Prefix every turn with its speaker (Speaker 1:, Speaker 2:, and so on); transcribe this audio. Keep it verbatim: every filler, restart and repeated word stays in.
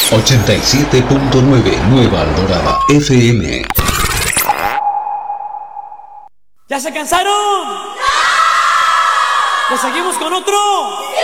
Speaker 1: ochenta y siete punto nueve Nueva Alborada F M.
Speaker 2: ¿Ya se cansaron? ¿Le seguimos con otro?